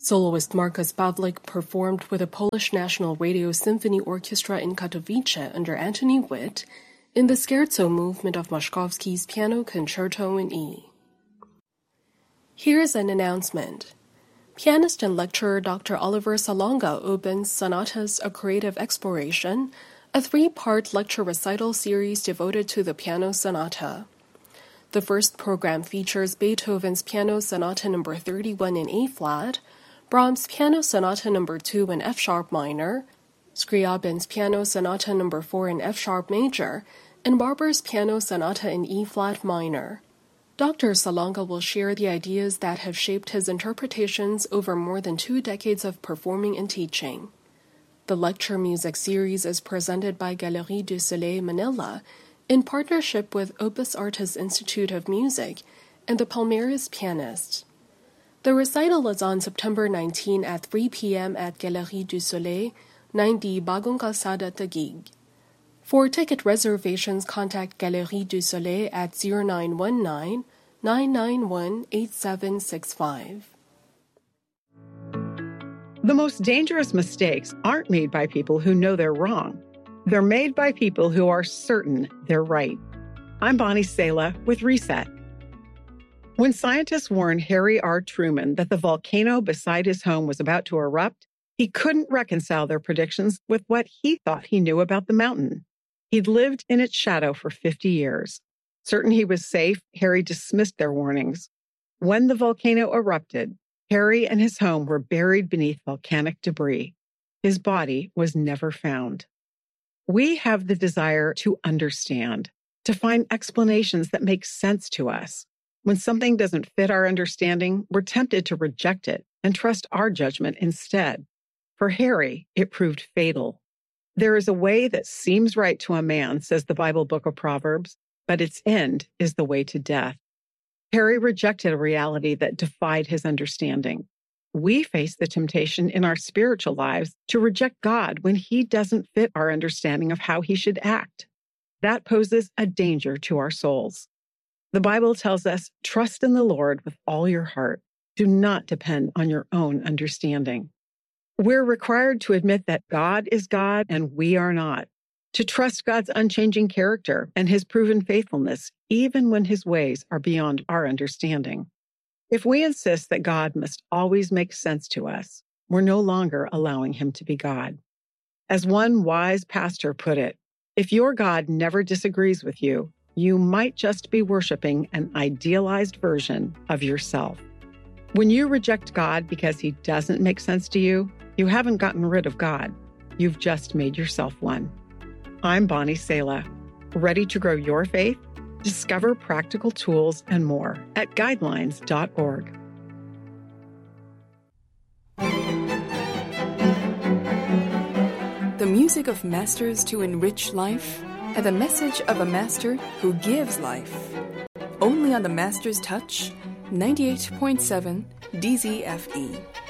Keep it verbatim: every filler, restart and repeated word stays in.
Soloist Markus Pawlik performed with the Polish National Radio Symphony Orchestra in Katowice under Antoni Witt in the Scherzo movement of Moszkowski's Piano Concerto in E. Here is an announcement. Pianist and lecturer Doctor Oliver Salonga opens Sonatas, A Creative Exploration, a three-part lecture recital series devoted to the piano sonata. The first program features Beethoven's Piano Sonata number thirty-one in A-flat, Brahms' Piano Sonata number two in F-sharp minor, Scriabin's Piano Sonata number four in F-sharp major, and Barber's Piano Sonata in E-flat minor. Doctor Salonga will share the ideas that have shaped his interpretations over more than two decades of performing and teaching. The lecture music series is presented by Galerie du Soleil Manila in partnership with Opus Artis Institute of Music and the Palmares Pianists. The recital is on September nineteenth at three p.m. at Galerie du Soleil, ninety Bagong Calzada, Taguig. For ticket reservations, contact Galerie du Soleil at zero nine one nine, nine nine one, eight seven six five. The most dangerous mistakes aren't made by people who know they're wrong. They're made by people who are certain they're right. I'm Bonnie Sala with Reset. When scientists warned Harry R. Truman that the volcano beside his home was about to erupt, he couldn't reconcile their predictions with what he thought he knew about the mountain. He'd lived in its shadow for fifty years. Certain he was safe, Harry dismissed their warnings. When the volcano erupted, Harry and his home were buried beneath volcanic debris. His body was never found. We have the desire to understand, to find explanations that make sense to us. When something doesn't fit our understanding, we're tempted to reject it and trust our judgment instead. For Harry, it proved fatal. There is a way that seems right to a man, says the Bible book of Proverbs, but its end is the way to death. Harry rejected a reality that defied his understanding. We face the temptation in our spiritual lives to reject God when he doesn't fit our understanding of how he should act. That poses a danger to our souls. The Bible tells us, trust in the Lord with all your heart. Do not depend on your own understanding. We're required to admit that God is God and we are not, to trust God's unchanging character and his proven faithfulness, even when his ways are beyond our understanding. If we insist that God must always make sense to us, we're no longer allowing him to be God. As one wise pastor put it, if your God never disagrees with you, you might just be worshiping an idealized version of yourself. When you reject God because he doesn't make sense to you, you haven't gotten rid of God. You've just made yourself one. I'm Bonnie Sala. Ready to grow your faith? Discover practical tools and more at guidelines dot org. The music of masters to enrich life, and the message of a master who gives life. Only on the Master's Touch, ninety-eight point seven D Z F E.